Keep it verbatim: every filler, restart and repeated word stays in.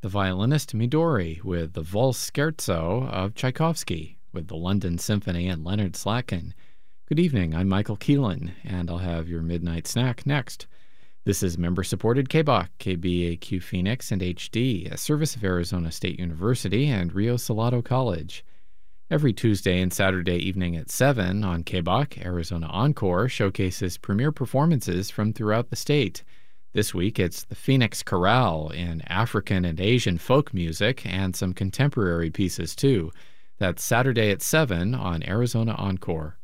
the violinist Midori with the Valse Scherzo of Tchaikovsky with the London Symphony and Leonard Slatkin. Good evening, I'm Michael Keelan, and I'll have your midnight snack next. This is member-supported K B A Q, K B A Q Phoenix and H D, a service of Arizona State University and Rio Salado College. Every Tuesday and Saturday evening at seven on K B A Q, Arizona Encore showcases premier performances from throughout the state. This week it's the Phoenix Chorale in African and Asian folk music and some contemporary pieces too. That's Saturday at seven on Arizona Encore.